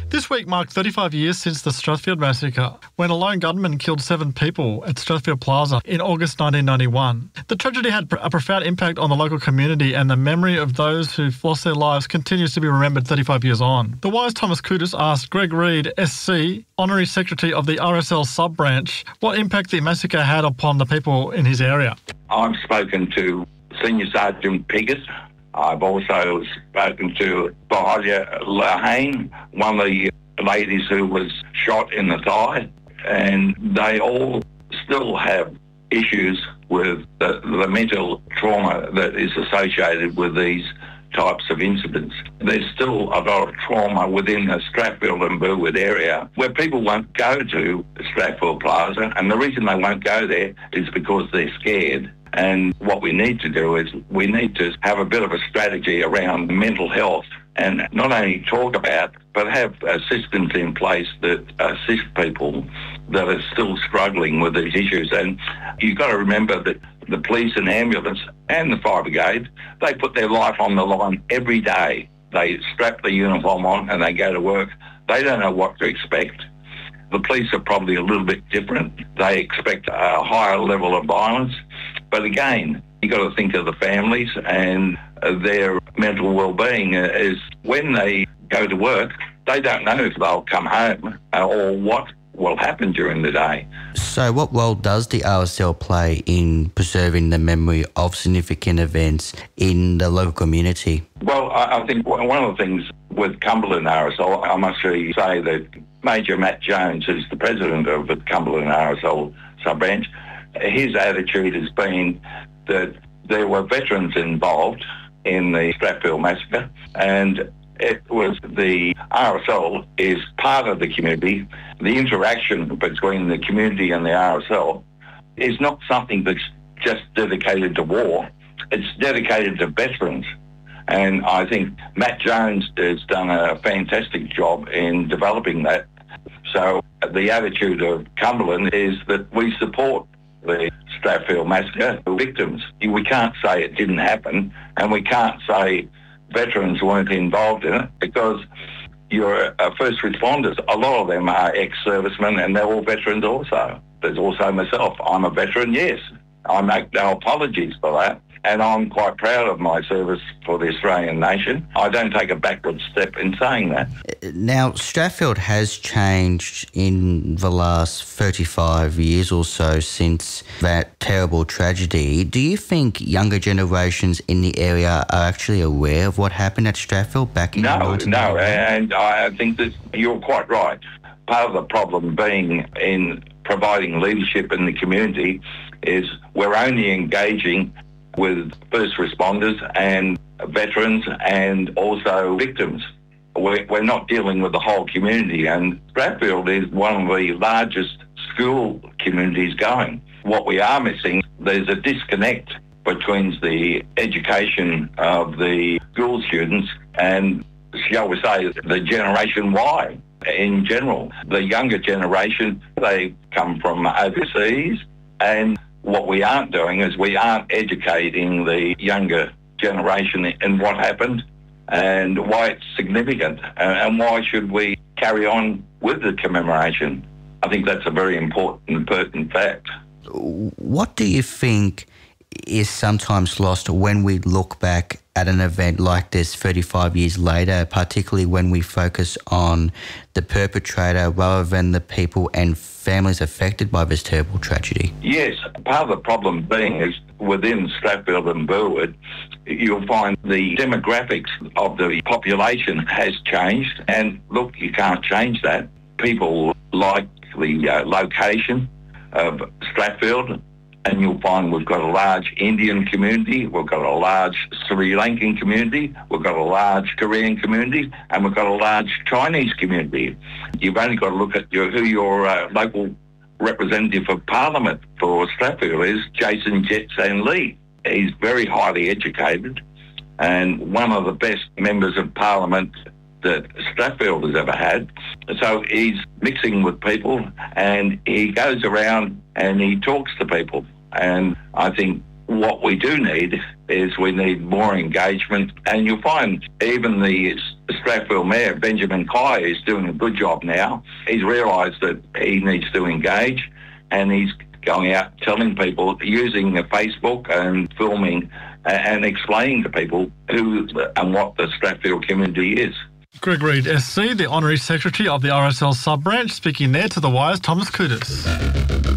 This week marked 35 years since the Strathfield massacre, when a lone gunman killed 7 people at Strathfield Plaza in August 1991. The tragedy had a profound impact on the local community, and the memory of those who've lost their lives continues to be remembered 35 years on. The Wise Thomas Kudus asked Greg Reid, SC, Honorary Secretary of the RSL sub-branch, what impact the massacre had upon the people in his area. I've spoken to Senior Sergeant Piggott. I've also spoken to Bahalia Lahane, one of the ladies who was shot in the thigh, and they all still have issues with the mental trauma that is associated with these types of incidents. There's still a lot of trauma within the Strathfield and Burwood area where people won't go to Strathfield Plaza, and the reason they won't go there is because they're scared. And what we need to do is we need to have a bit of a strategy around mental health and not only talk about, but have systems in place that assist people that are still struggling with these issues. And you've got to remember that the police and ambulance and the fire brigade, they put their life on the line every day. They strap the uniform on and they go to work. They don't know what to expect. The police are probably a little bit different. They expect a higher level of violence. But again, you've got to think of the families and their mental well-being is when they go to work, they don't know if they'll come home or what will happen during the day. So what role does the RSL play in preserving the memory of significant events in the local community? Well, I think one of the things with Cumberland RSL, I must really say that Major Matt Jones, who's the president of the Cumberland RSL sub-branch, his attitude has been that there were veterans involved in the Strathfield massacre, and it was the RSL is part of the community. The interaction between the community and the RSL is not something that's just dedicated to war. It's dedicated to veterans. And I think Matt Jones has done a fantastic job in developing that. So the attitude of Cumberland is that we support the Strathfield massacre victims. We can't say it didn't happen, and we can't say veterans weren't involved in it, because your first responders, a lot of them are ex-servicemen, and they're all veterans also. There's also myself. I'm a veteran, yes. I make no apologies for that. And I'm quite proud of my service for the Australian nation. I don't take a backward step in saying that. Now, Strathfield has changed in the last 35 years or so since that terrible tragedy. Do you think younger generations in the area are actually aware of what happened at Strathfield back in 1991? No, and I think that you're quite right. Part of the problem being in providing leadership in the community is we're only engaging with first responders and veterans and also victims. We're not dealing with the whole community, and Strathfield is one of the largest school communities going. What we are missing, there's a disconnect between the education of the school students and, shall we say, the Generation Y in general. The younger generation, they come from overseas, and what we aren't doing is we aren't educating the younger generation in what happened and why it's significant and why should we carry on with the commemoration. I think that's a very important and pertinent fact. What do you think is sometimes lost when we look back at an event like this 35 years later, particularly when we focus on the perpetrator rather than the people and families affected by this terrible tragedy? Yes, part of the problem being is within Strathfield and Burwood, you'll find the demographics of the population has changed, and look, you can't change that. People like the location of Strathfield, and you'll find we've got a large Indian community, we've got a large Sri Lankan community, we've got a large Korean community, and we've got a large Chinese community. You've only got to look at who your local representative of Parliament for Strathfield is, Jason Jetson Lee. He's very highly educated and one of the best members of Parliament that Strathfield has ever had. So he's mixing with people and he goes around and he talks to people. And I think what we do need is we need more engagement. And you'll find even the Strathfield Mayor, Benjamin Kai, is doing a good job now. He's realised that he needs to engage, and he's going out telling people, using Facebook and filming and explaining to people who and what the Strathfield community is. Greg Reid, SC, the Honorary Secretary of the RSL Sub-Branch, speaking there to The Wire's Thomas Kudus.